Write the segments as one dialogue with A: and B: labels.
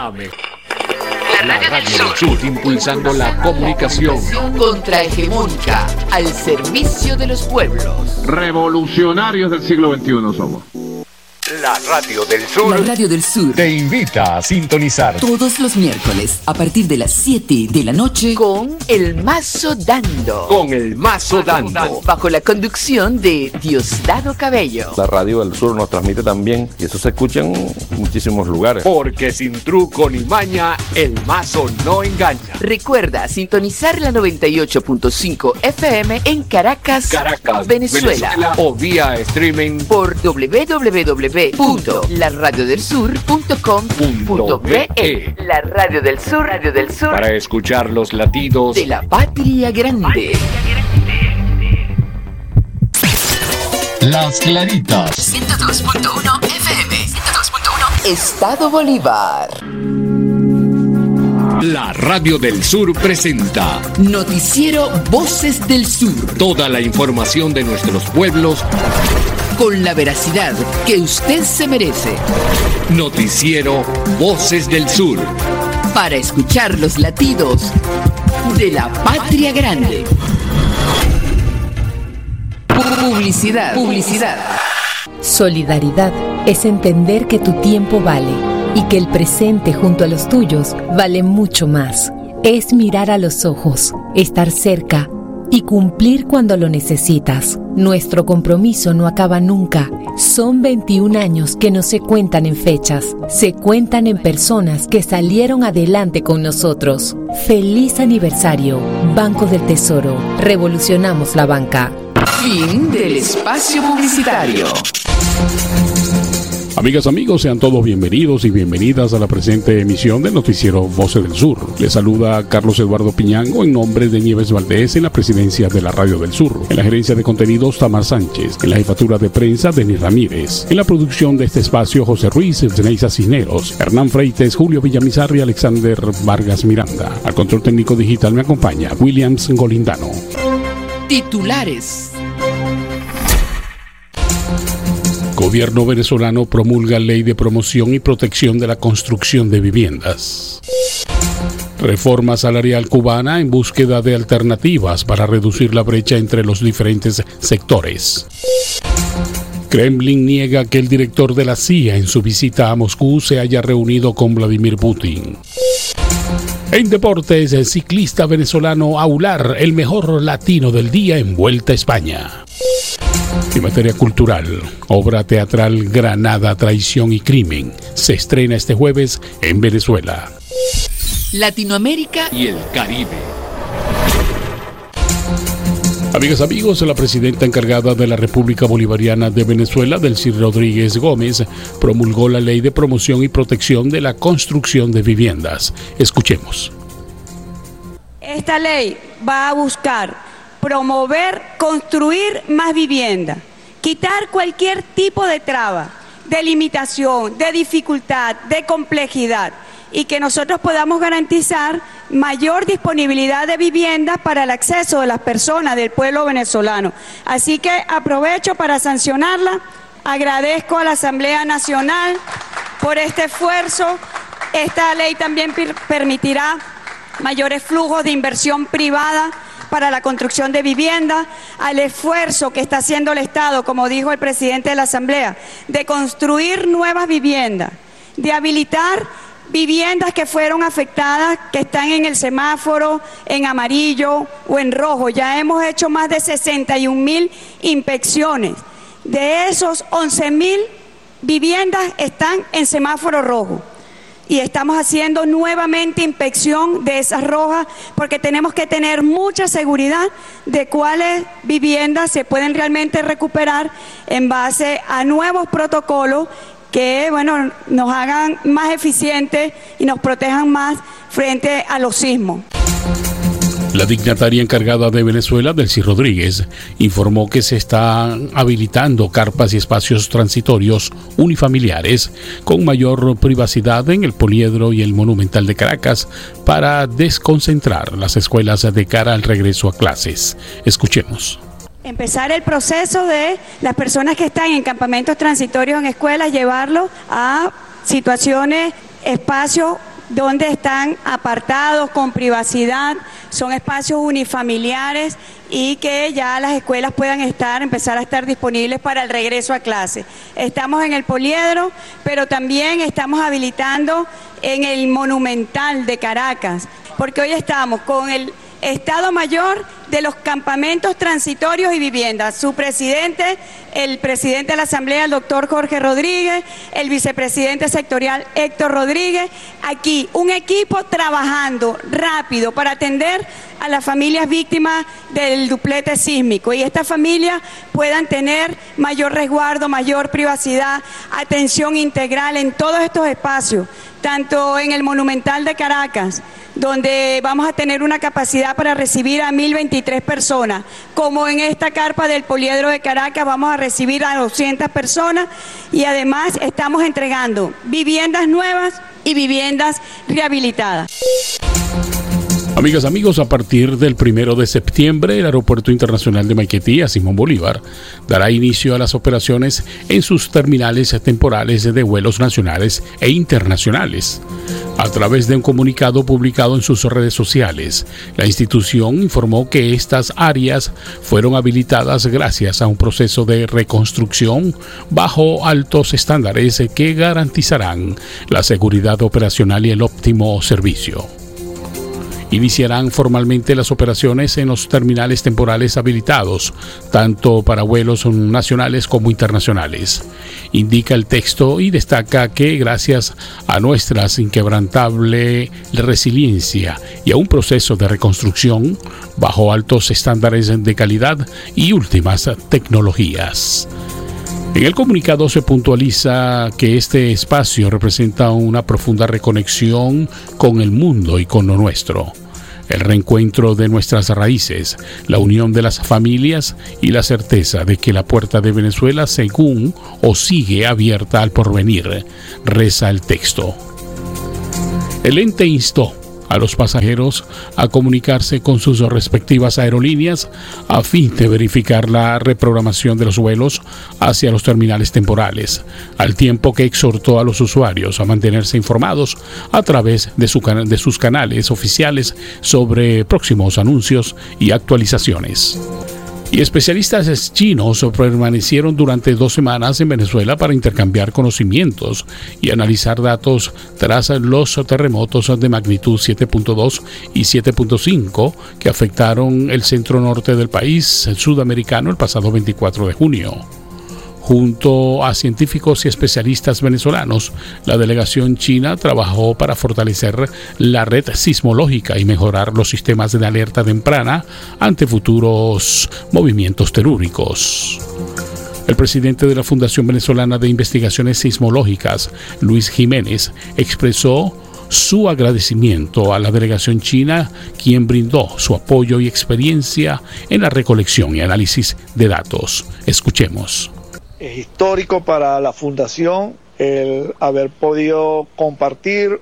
A: La Radio del Sur, impulsando la comunicación
B: contrahegemónica al servicio de los pueblos.
C: Revolucionarios del siglo XXI somos.
A: La Radio del Sur.
B: La Radio del Sur
A: Te invita a sintonizar
B: todos los miércoles a partir de las 7 de la noche con El Mazo Dando.
A: Con El Mazo Dando.
B: Bajo la conducción de Diosdado Cabello.
D: La Radio del Sur nos transmite también y eso se escucha en muchísimos lugares.
A: Porque sin truco ni maña, el mazo no engaña.
B: Recuerda sintonizar la 98.5 FM en Caracas, Venezuela.
A: O vía streaming
B: por www.laradiodelsur.com.be. La Radio del Sur, Radio del Sur.
A: Para escuchar los latidos
B: de la patria grande.
A: Las Claritas.
B: 102.1 FM. 102.1 Estado Bolívar.
A: La Radio del Sur presenta
B: Noticiero Voces del Sur.
A: Toda la información de nuestros pueblos
B: con la veracidad que usted se merece.
A: Noticiero Voces del Sur.
B: Para escuchar los latidos de la patria grande. Publicidad.
E: Solidaridad es entender que tu tiempo vale y que el presente junto a los tuyos vale mucho más. Es mirar a los ojos, estar cerca y cumplir cuando lo necesitas. Nuestro compromiso no acaba nunca. Son 21 años que no se cuentan en fechas, se cuentan en personas que salieron adelante con nosotros. ¡Feliz aniversario! Banco del Tesoro. Revolucionamos la banca.
B: Fin del espacio publicitario.
F: Amigas, amigos, sean todos bienvenidos y bienvenidas a la presente emisión del noticiero Voces del Sur. Les saluda Carlos Eduardo Piñango en nombre de Nieves Valdés en la presidencia de la Radio del Sur. En la gerencia de contenidos, Tamar Sánchez. En la jefatura de prensa, Denis Ramírez. En la producción de este espacio, José Ruiz, Zeneisa Cisneros, Hernán Freites, Julio Villamizar y Alexander Vargas Miranda. Al control técnico digital me acompaña Williams Golindano.
B: Titulares.
F: Gobierno venezolano promulga ley de promoción y protección de la construcción de viviendas. Reforma salarial cubana en búsqueda de alternativas para reducir la brecha entre los diferentes sectores. Kremlin niega que el director de la CIA en su visita a Moscú se haya reunido con Vladimir Putin. En deportes, el ciclista venezolano Aular, el mejor latino del día en Vuelta a España. En materia cultural, obra teatral Granada, Traición y Crimen se estrena este jueves en Venezuela.
B: Latinoamérica
A: y el Caribe.
F: Amigas, amigos, la presidenta encargada de la República Bolivariana de Venezuela, Delcy Rodríguez Gómez, promulgó la Ley de Promoción y Protección de la Construcción de Viviendas. Escuchemos.
G: Esta ley va a buscar promover, construir más vivienda, quitar cualquier tipo de traba, de limitación, de dificultad, de complejidad, y que nosotros podamos garantizar mayor disponibilidad de vivienda para el acceso de las personas del pueblo venezolano. Así que aprovecho para sancionarla, agradezco a la Asamblea Nacional por este esfuerzo. Esta ley también permitirá mayores flujos de inversión privada para la construcción de vivienda, al esfuerzo que está haciendo el Estado, como dijo el presidente de la Asamblea, de construir nuevas viviendas, de habilitar viviendas que fueron afectadas, que están en el semáforo, en amarillo o en rojo. Ya hemos hecho más de 61.000 inspecciones. De esos, 11.000 viviendas están en semáforo rojo. Y estamos haciendo nuevamente inspección de esas rojas porque tenemos que tener mucha seguridad de cuáles viviendas se pueden realmente recuperar en base a nuevos protocolos que, bueno, nos hagan más eficientes y nos protejan más frente a los sismos.
F: La dignataria encargada de Venezuela, Delcy Rodríguez, informó que se están habilitando carpas y espacios transitorios unifamiliares con mayor privacidad en el Poliedro y el Monumental de Caracas para desconcentrar las escuelas de cara al regreso a clases. Escuchemos.
G: Empezar el proceso de las personas que están en campamentos transitorios en escuelas, llevarlos a situaciones, espacios donde están apartados, con privacidad, son espacios unifamiliares y que ya las escuelas puedan empezar a estar disponibles para el regreso a clase. Estamos en el Poliedro, pero también estamos habilitando en el Monumental de Caracas, porque hoy estamos con el Estado Mayor de los campamentos transitorios y viviendas. Su presidente, el presidente de la Asamblea, el doctor Jorge Rodríguez, el vicepresidente sectorial Héctor Rodríguez. Aquí un equipo trabajando rápido para atender a las familias víctimas del duplete sísmico y estas familias puedan tener mayor resguardo, mayor privacidad, atención integral en todos estos espacios, tanto en el Monumental de Caracas, donde vamos a tener una capacidad para recibir a 1.023 personas, como en esta carpa del Poliedro de Caracas vamos a recibir a 200 personas y además estamos entregando viviendas nuevas y viviendas rehabilitadas.
F: Amigas, amigos, a partir del 1 de septiembre, el Aeropuerto Internacional de Maiquetía, Simón Bolívar, dará inicio a las operaciones en sus terminales temporales de vuelos nacionales e internacionales. A través de un comunicado publicado en sus redes sociales, la institución informó que estas áreas fueron habilitadas gracias a un proceso de reconstrucción bajo altos estándares que garantizarán la seguridad operacional y el óptimo servicio. Iniciarán formalmente las operaciones en los terminales temporales habilitados, tanto para vuelos nacionales como internacionales. Indica el texto y destaca que gracias a nuestra inquebrantable resiliencia y a un proceso de reconstrucción bajo altos estándares de calidad y últimas tecnologías. En el comunicado se puntualiza que este espacio representa una profunda reconexión con el mundo y con lo nuestro, el reencuentro de nuestras raíces, la unión de las familias y la certeza de que la puerta de Venezuela sigue abierta al porvenir, reza el texto. El ente instó a los pasajeros a comunicarse con sus respectivas aerolíneas a fin de verificar la reprogramación de los vuelos hacia los terminales temporales, al tiempo que exhortó a los usuarios a mantenerse informados a través de sus canales oficiales sobre próximos anuncios y actualizaciones. Y especialistas chinos permanecieron durante 2 semanas en Venezuela para intercambiar conocimientos y analizar datos tras los terremotos de magnitud 7.2 y 7.5 que afectaron el centro norte del país sudamericano el pasado 24 de junio. Junto a científicos y especialistas venezolanos, la delegación china trabajó para fortalecer la red sismológica y mejorar los sistemas de alerta temprana ante futuros movimientos telúricos. El presidente de la Fundación Venezolana de Investigaciones Sismológicas, Luis Jiménez, expresó su agradecimiento a la delegación china, quien brindó su apoyo y experiencia en la recolección y análisis de datos. Escuchemos.
H: Es histórico para la Fundación el haber podido compartir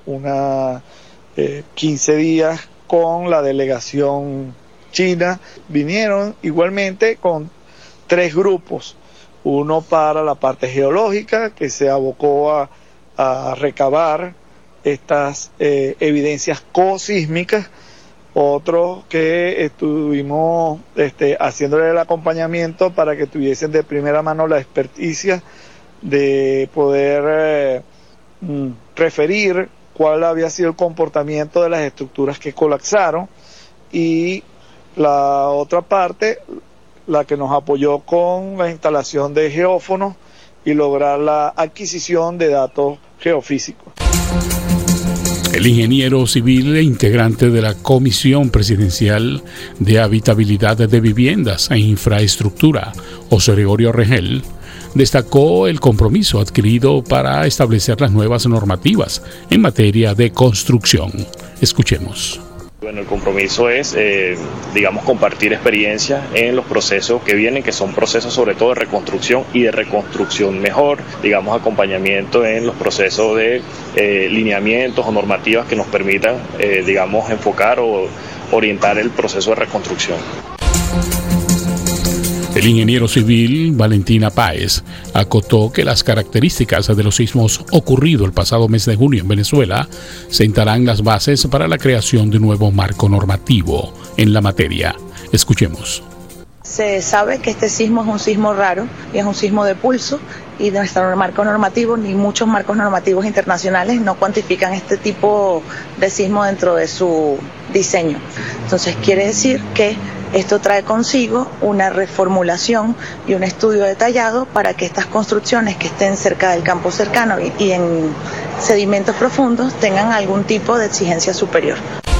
H: 15 días con la delegación china. Vinieron igualmente con 3 grupos, uno para la parte geológica, que se abocó a recabar estas evidencias cosísmicas, otros que estuvimos haciéndole el acompañamiento para que tuviesen de primera mano la experticia de poder referir cuál había sido el comportamiento de las estructuras que colapsaron, y la otra parte, la que nos apoyó con la instalación de geófonos y lograr la adquisición de datos geofísicos.
F: El ingeniero civil e integrante de la Comisión Presidencial de Habitabilidad de Viviendas e Infraestructura, José Gregorio Regel, destacó el compromiso adquirido para establecer las nuevas normativas en materia de construcción. Escuchemos.
I: Bueno, el compromiso es, compartir experiencia en los procesos que vienen, que son procesos sobre todo de reconstrucción y de reconstrucción mejor, acompañamiento en los procesos de lineamientos o normativas que nos permitan, enfocar o orientar el proceso de reconstrucción.
F: El ingeniero civil Valentina Páez acotó que las características de los sismos ocurridos el pasado mes de junio en Venezuela sentarán las bases para la creación de un nuevo marco normativo en la materia. Escuchemos.
J: Se sabe que este sismo es un sismo raro y es un sismo de pulso, y nuestro marco normativo ni muchos marcos normativos internacionales no cuantifican este tipo de sismo dentro de su diseño. Entonces quiere decir que esto trae consigo una reformulación y un estudio detallado para que estas construcciones que estén cerca del campo cercano y en sedimentos profundos tengan algún tipo de exigencia superior.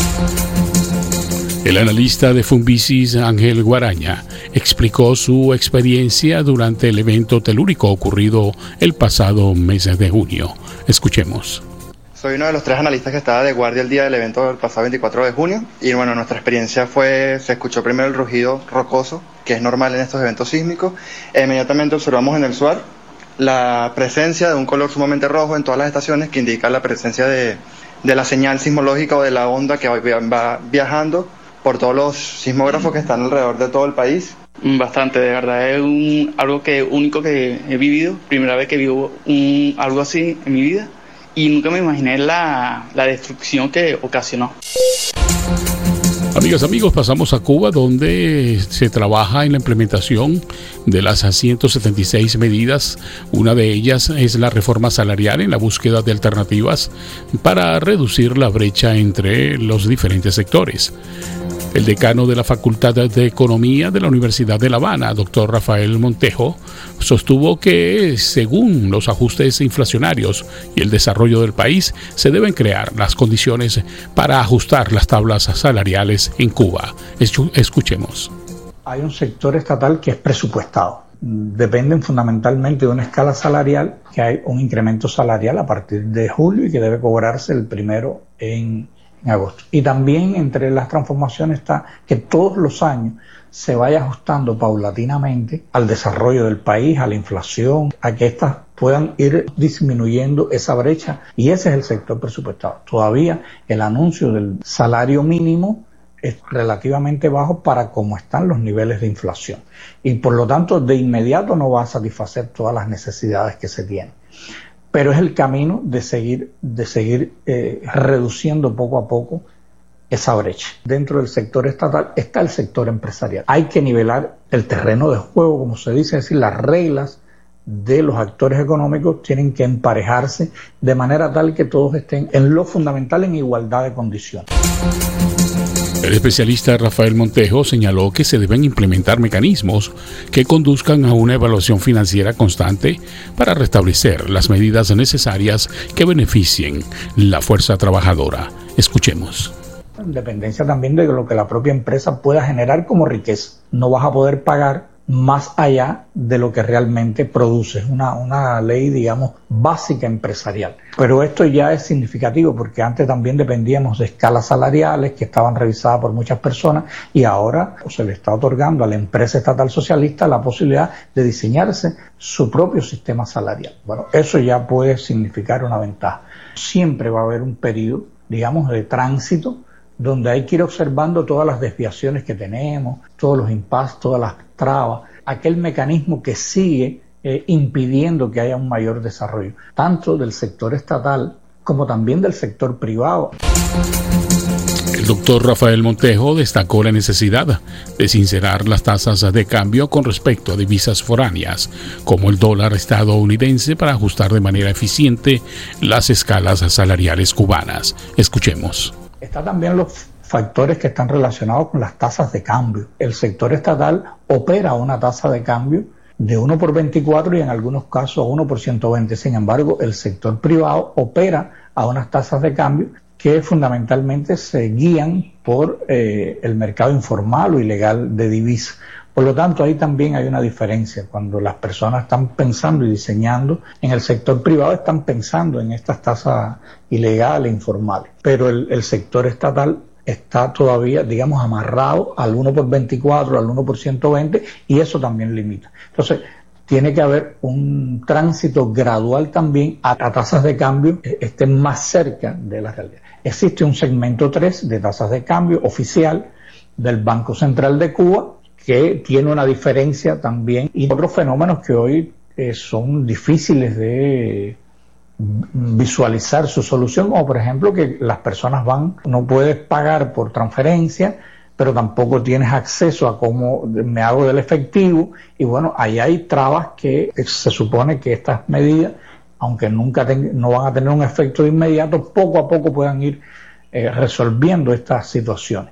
F: El analista de Funvisis, Ángel Guaraña, explicó su experiencia durante el evento telúrico ocurrido el pasado mes de junio. Escuchemos.
K: Soy uno de los 3 analistas que estaba de guardia el día del evento del pasado 24 de junio y bueno, nuestra experiencia se escuchó primero el rugido rocoso, que es normal en estos eventos sísmicos. Inmediatamente observamos en el SUAR la presencia de un color sumamente rojo en todas las estaciones, que indica la presencia de la señal sismológica o de la onda que va viajando por todos los sismógrafos que están alrededor de todo el país.
L: Bastante, de verdad, es algo único que he vivido, primera vez que vivo algo así en mi vida, y nunca me imaginé la destrucción que ocasionó.
F: Amigas, amigos, pasamos a Cuba, donde se trabaja en la implementación de las 176 medidas. Una de ellas es la reforma salarial en la búsqueda de alternativas para reducir la brecha entre los diferentes sectores. El decano de la Facultad de Economía de la Universidad de La Habana, doctor Rafael Montejo, sostuvo que, según los ajustes inflacionarios y el desarrollo del país, se deben crear las condiciones para ajustar las tablas salariales en Cuba. Escuchemos.
M: Hay un sector estatal que es presupuestado. Dependen fundamentalmente de una escala salarial, que hay un incremento salarial a partir de julio y que debe cobrarse el primero en agosto. Y también entre las transformaciones está que todos los años se vaya ajustando paulatinamente al desarrollo del país, a la inflación, a que éstas puedan ir disminuyendo esa brecha, y ese es el sector presupuestado. Todavía el anuncio del salario mínimo es relativamente bajo para cómo están los niveles de inflación, y por lo tanto de inmediato no va a satisfacer todas las necesidades que se tienen. Pero es el camino de seguir reduciendo poco a poco esa brecha. Dentro del sector estatal está el sector empresarial. Hay que nivelar el terreno de juego, como se dice, es decir, las reglas de los actores económicos tienen que emparejarse de manera tal que todos estén en lo fundamental en igualdad de condiciones.
F: El especialista Rafael Montejo señaló que se deben implementar mecanismos que conduzcan a una evaluación financiera constante para restablecer las medidas necesarias que beneficien la fuerza trabajadora. Escuchemos.
M: En dependencia también de lo que la propia empresa pueda generar como riqueza. No vas a poder pagar más allá de lo que realmente produce. Es una ley, digamos, básica empresarial. Pero esto ya es significativo porque antes también dependíamos de escalas salariales que estaban revisadas por muchas personas, y ahora se le está otorgando a la empresa estatal socialista la posibilidad de diseñarse su propio sistema salarial. Bueno, eso ya puede significar una ventaja. Siempre va a haber un periodo, digamos, de tránsito donde hay que ir observando todas las desviaciones que tenemos, todos los impases, todas las trabas, aquel mecanismo que sigue impidiendo que haya un mayor desarrollo, tanto del sector estatal como también del sector privado.
F: El doctor Rafael Montejo destacó la necesidad de sincerar las tasas de cambio con respecto a divisas foráneas, como el dólar estadounidense, para ajustar de manera eficiente las escalas salariales cubanas. Escuchemos.
M: Está también los factores que están relacionados con las tasas de cambio. El sector estatal opera a una tasa de cambio de 1 por 24 y en algunos casos 1 por 120. Sin embargo, el sector privado opera a unas tasas de cambio que fundamentalmente se guían por el mercado informal o ilegal de divisas. Por lo tanto, ahí también hay una diferencia. Cuando las personas están pensando y diseñando en el sector privado, están pensando en estas tasas ilegales, informales. Pero el sector estatal está todavía, digamos, amarrado al 1 por 24, al 1 por 120, y eso también limita. Entonces, tiene que haber un tránsito gradual también a tasas de cambio que estén más cerca de la realidad. Existe un segmento 3 de tasas de cambio oficial del Banco Central de Cuba, que tiene una diferencia también, y otros fenómenos que hoy son difíciles de visualizar su solución, como por ejemplo que las personas no puedes pagar por transferencia, pero tampoco tienes acceso a cómo me hago del efectivo, y bueno, ahí hay trabas que se supone que estas medidas, aunque no van a tener un efecto de inmediato, poco a poco puedan ir resolviendo estas situaciones.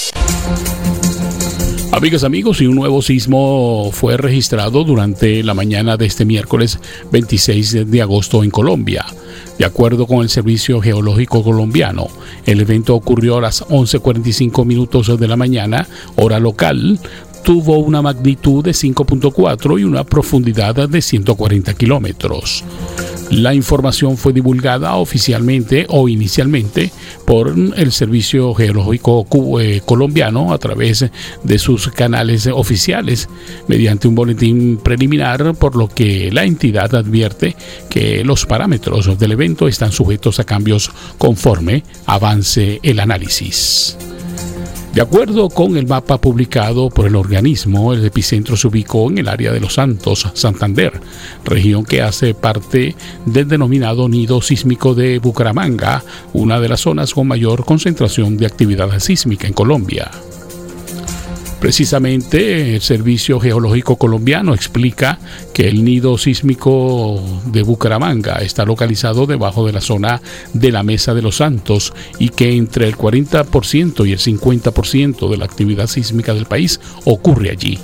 F: Amigas, amigos, y un nuevo sismo fue registrado durante la mañana de este miércoles 26 de agosto en Colombia. De acuerdo con el Servicio Geológico Colombiano, el evento ocurrió a las 11:45 minutos de la mañana, hora local. Tuvo una magnitud de 5.4 y una profundidad de 140 kilómetros. La información fue divulgada oficialmente o inicialmente por el Servicio Geológico Colombiano a través de sus canales oficiales mediante un boletín preliminar, por lo que la entidad advierte que los parámetros del evento están sujetos a cambios conforme avance el análisis. De acuerdo con el mapa publicado por el organismo, el epicentro se ubicó en el área de Los Santos, Santander, región que hace parte del denominado nido sísmico de Bucaramanga, una de las zonas con mayor concentración de actividad sísmica en Colombia. Precisamente, el Servicio Geológico Colombiano explica que el nido sísmico de Bucaramanga está localizado debajo de la zona de la Mesa de los Santos y que entre el 40% y el 50% de la actividad sísmica del país ocurre allí.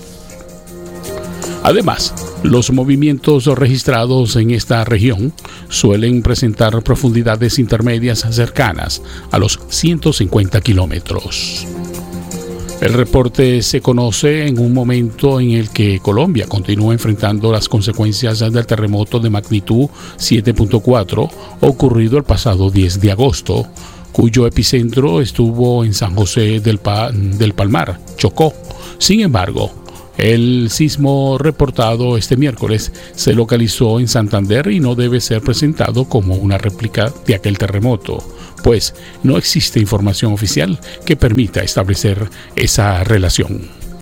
F: Además, los movimientos registrados en esta región suelen presentar profundidades intermedias cercanas a los 150 kilómetros. El reporte se conoce en un momento en el que Colombia continúa enfrentando las consecuencias del terremoto de magnitud 7.4 ocurrido el pasado 10 de agosto, cuyo epicentro estuvo en San José del Palmar, Chocó. Sin embargo, el sismo reportado este miércoles se localizó en Santander y no debe ser presentado como una réplica de aquel terremoto, pues no existe información oficial que permita establecer esa relación.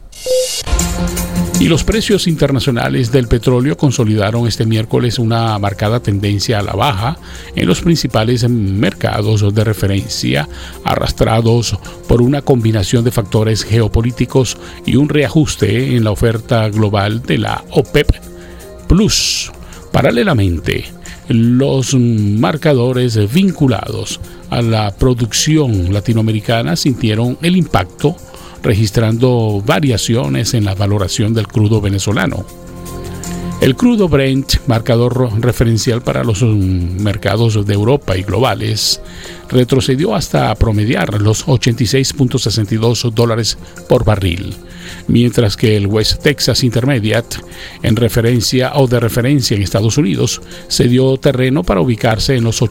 F: Y los precios internacionales del petróleo consolidaron este miércoles una marcada tendencia a la baja en los principales mercados de referencia, arrastrados por una combinación de factores geopolíticos y un reajuste en la oferta global de la OPEP Plus. Paralelamente, los marcadores vinculados a la producción latinoamericana sintieron el impacto, registrando variaciones en la valoración del crudo venezolano. El crudo Brent, marcador referencial para los mercados de Europa y globales, retrocedió hasta promediar los $86.62 por barril, mientras que el West Texas Intermediate, de referencia en Estados Unidos, cedió terreno para ubicarse en los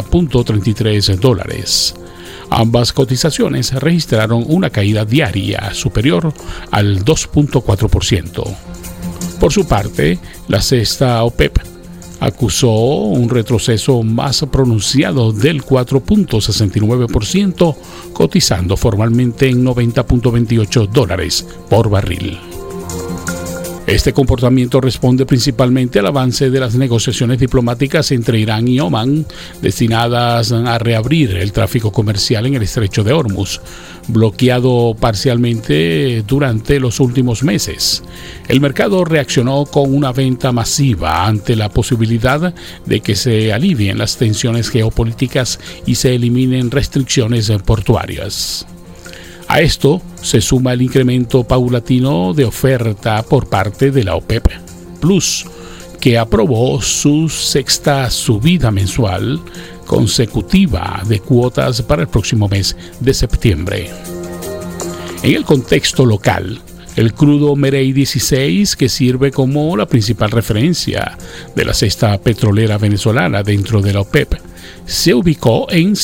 F: $80.33. Ambas cotizaciones registraron una caída diaria superior al 2.4%. Por su parte, la cesta OPEP acusó un retroceso más pronunciado del 4.69%, cotizando formalmente en $90.28 por barril. Este comportamiento responde principalmente al avance de las negociaciones diplomáticas entre Irán y Omán, destinadas a reabrir el tráfico comercial en el estrecho de Hormuz, bloqueado parcialmente durante los últimos meses. El mercado reaccionó con una venta masiva ante la posibilidad de que se alivien las tensiones geopolíticas y se eliminen restricciones portuarias. A esto se suma el incremento paulatino de oferta por parte de la OPEP Plus, que aprobó su sexta subida mensual consecutiva de cuotas para el próximo mes de septiembre. En el contexto local, el crudo Merey 16, que sirve como la principal referencia de la cesta petrolera venezolana dentro de la OPEP, se ubicó en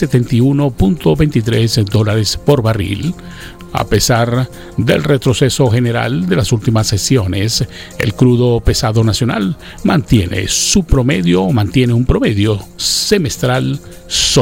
F: $71.23 por barril. A pesar del retroceso general de las últimas sesiones, el crudo pesado nacional mantiene un promedio semestral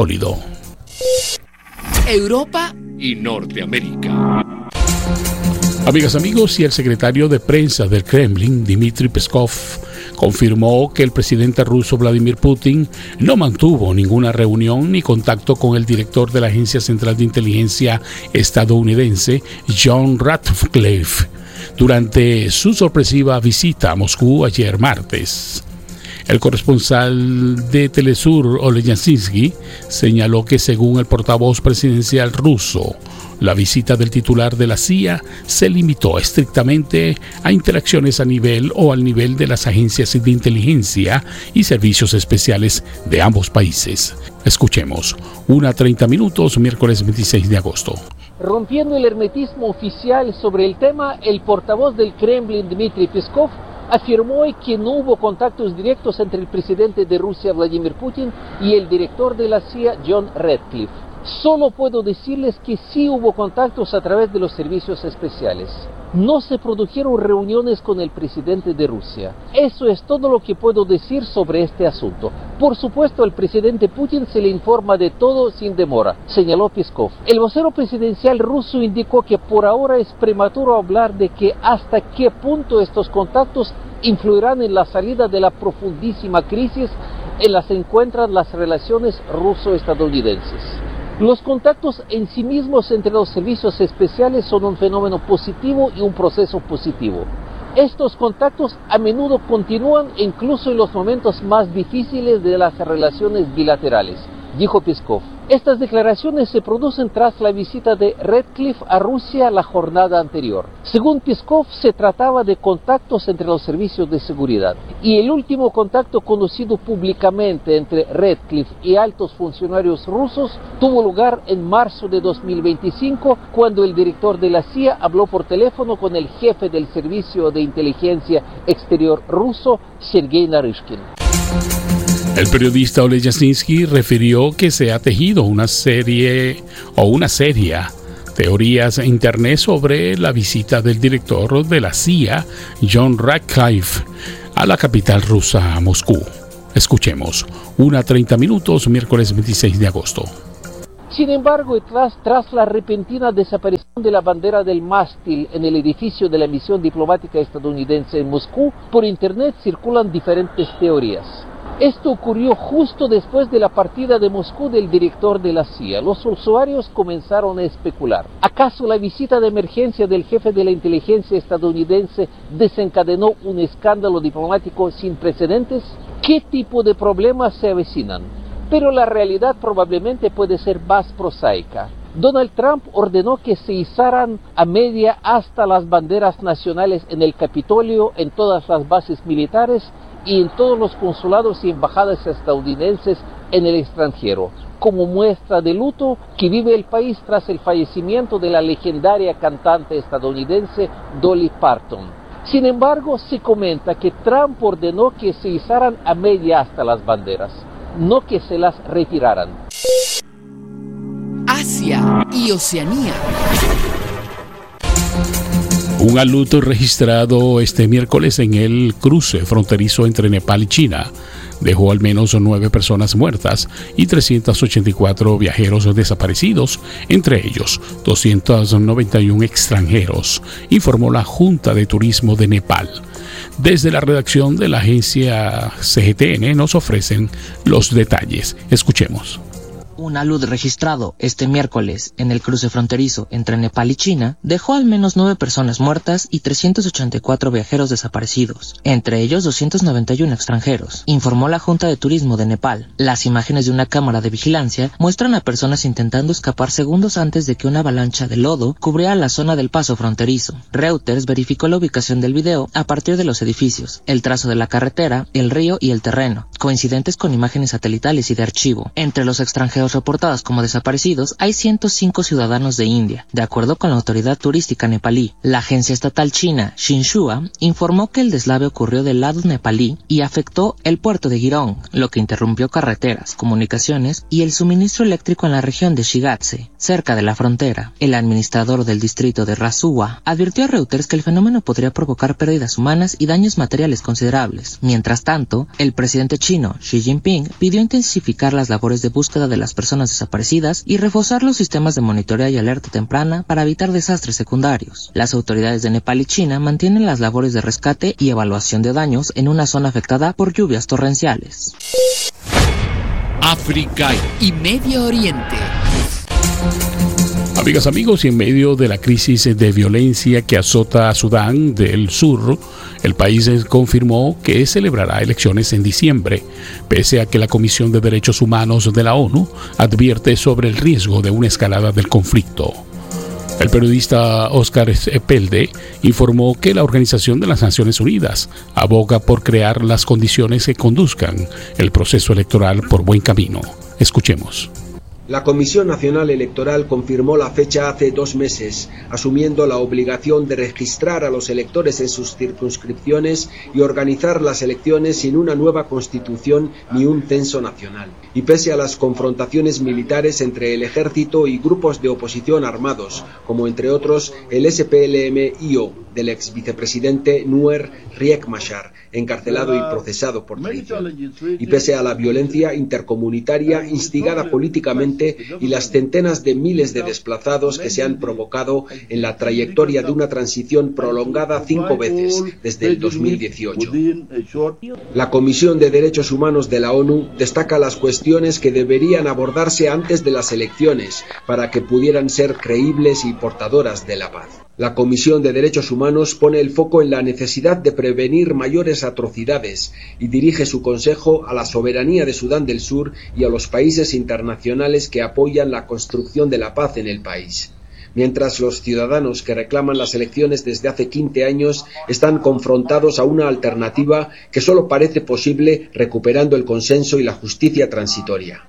F: sólido.
A: Europa y Norteamérica.
F: Amigas, amigos, y el secretario de prensa del Kremlin, Dmitry Peskov, confirmó que el presidente ruso Vladimir Putin no mantuvo ninguna reunión ni contacto con el director de la Agencia Central de Inteligencia estadounidense, John Ratcliffe, durante su sorpresiva visita a Moscú ayer martes. El corresponsal de Telesur, Oleg Yasinski, señaló que según el portavoz presidencial ruso, la visita del titular de la CIA se limitó estrictamente a interacciones a nivel o al nivel de las agencias de inteligencia y servicios especiales de ambos países. Escuchemos, 1:30, miércoles 26 de agosto.
N: Rompiendo el hermetismo oficial sobre el tema, el portavoz del Kremlin, Dmitry Peskov, afirmó hoy que no hubo contactos directos entre el presidente de Rusia, Vladimir Putin, y el director de la CIA, John Ratcliffe. Solo puedo decirles que sí hubo contactos a través de los servicios especiales. No se produjeron reuniones con el presidente de Rusia. Eso es todo lo que puedo decir sobre este asunto. Por supuesto, al presidente Putin se le informa de todo sin demora, señaló Peskov. El vocero presidencial ruso indicó que por ahora es prematuro hablar de que hasta qué punto estos contactos influirán en la salida de la profundísima crisis en la que se encuentran las relaciones ruso-estadounidenses. Los contactos en sí mismos entre los servicios especiales son un fenómeno positivo y un proceso positivo. Estos contactos a menudo continúan incluso en los momentos más difíciles de las relaciones bilaterales, dijo Peskov. Estas declaraciones se producen tras la visita de Ratcliffe a Rusia la jornada anterior. Según Peskov, se trataba de contactos entre los servicios de seguridad. Y el último contacto conocido públicamente entre Ratcliffe y altos funcionarios rusos tuvo lugar en marzo de 2025, cuando el director de la CIA habló por teléfono con el jefe del Servicio de Inteligencia Exterior ruso, Sergei Naryshkin.
F: El periodista Oleg Yasinski refirió que se ha tejido una seria teorías en internet sobre la visita del director de la CIA, John Ratcliffe, a la capital rusa, a Moscú. Escuchemos, 1:30, miércoles 26 de agosto.
N: Sin embargo, tras la repentina desaparición de la bandera del mástil en el edificio de la misión diplomática estadounidense en Moscú, por internet circulan diferentes teorías. Esto ocurrió justo después de la partida de Moscú del director de la CIA. Los usuarios comenzaron a especular. ¿Acaso la visita de emergencia del jefe de la inteligencia estadounidense desencadenó un escándalo diplomático sin precedentes? ¿Qué tipo de problemas se avecinan? Pero la realidad probablemente puede ser más prosaica. Donald Trump ordenó que se izaran a media hasta las banderas nacionales en el Capitolio, en todas las bases militares y en todos los consulados y embajadas estadounidenses en el extranjero, como muestra de luto que vive el país tras el fallecimiento de la legendaria cantante estadounidense Dolly Parton. Sin embargo, se comenta que Trump ordenó que se izaran a media hasta las banderas, no que se las retiraran.
B: Asia y Oceanía.
F: Un alto registrado este miércoles en el cruce fronterizo entre Nepal y China dejó al menos 9 personas muertas y 384 viajeros desaparecidos, entre ellos 291 extranjeros, informó la Junta de Turismo de Nepal. Desde la redacción de la agencia CGTN nos ofrecen los detalles. Escuchemos.
O: Un alud registrado este miércoles en el cruce fronterizo entre Nepal y China dejó al menos 9 personas muertas y 384 viajeros desaparecidos, entre ellos 291 extranjeros, informó la Junta de Turismo de Nepal. Las imágenes de una cámara de vigilancia muestran a personas intentando escapar segundos antes de que una avalancha de lodo cubría la zona del paso fronterizo. Reuters verificó la ubicación del video a partir de los edificios, el trazo de la carretera, el río y el terreno, coincidentes con imágenes satelitales y de archivo. Entre los extranjeros reportados como desaparecidos hay 105 ciudadanos de India, de acuerdo con la autoridad turística nepalí. La agencia estatal china Xinhua informó que el deslave ocurrió del lado nepalí y afectó el puerto de Girong, lo que interrumpió carreteras, comunicaciones y el suministro eléctrico en la región de Shigatse. cerca de la frontera. El administrador del distrito de Rasua advirtió a Reuters que el fenómeno podría provocar pérdidas humanas y daños materiales considerables. Mientras tanto, el presidente chino, Xi Jinping, pidió intensificar las labores de búsqueda de las personas desaparecidas y reforzar los sistemas de monitoreo y alerta temprana para evitar desastres secundarios. Las autoridades de Nepal y China mantienen las labores de rescate y evaluación de daños en una zona afectada por lluvias torrenciales.
B: África y Medio Oriente.
F: Amigas, amigos, y en medio de la crisis de violencia que azota a Sudán del Sur, el país confirmó que celebrará elecciones en diciembre, pese a que la Comisión de Derechos Humanos de la ONU advierte sobre el riesgo de una escalada del conflicto. El periodista Oscar Epelde informó que la Organización de las Naciones Unidas aboga por crear las condiciones que conduzcan el proceso electoral por buen camino. Escuchemos.
P: La Comisión Nacional Electoral confirmó la fecha hace 2 meses, asumiendo la obligación de registrar a los electores en sus circunscripciones y organizar las elecciones sin una nueva constitución ni un censo nacional. Y pese a las confrontaciones militares entre el ejército y grupos de oposición armados, como entre otros el SPLM-IO del ex vicepresidente Nuer Riek Machar, encarcelado y procesado por traición. Y pese a la violencia intercomunitaria instigada políticamente y las centenas de miles de desplazados que se han provocado en la trayectoria de una transición prolongada 5 veces desde el 2018. La Comisión de Derechos Humanos de la ONU destaca las cuestiones que deberían abordarse antes de las elecciones para que pudieran ser creíbles y portadoras de la paz. La Comisión de Derechos Humanos pone el foco en la necesidad de prevenir mayores atrocidades y dirige su consejo a la soberanía de Sudán del Sur y a los países internacionales que apoyan la construcción de la paz en el país. Mientras los ciudadanos que reclaman las elecciones desde hace 15 años están confrontados a una alternativa que solo parece posible recuperando el consenso y la justicia transitoria.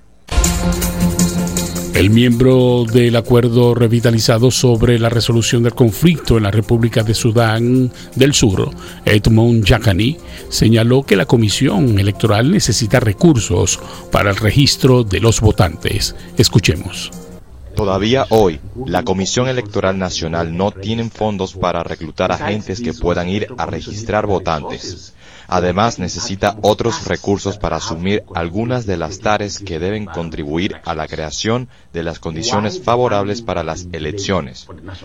F: El miembro del acuerdo revitalizado sobre la resolución del conflicto en la República de Sudán del Sur, Edmond Yakani, señaló que la Comisión Electoral necesita recursos para el registro de los votantes. Escuchemos.
Q: Todavía hoy, la Comisión Electoral Nacional no tiene fondos para reclutar agentes que puedan ir a registrar votantes. Además, necesita otros recursos para asumir algunas de las tareas que deben contribuir a la creación de las condiciones favorables para las elecciones.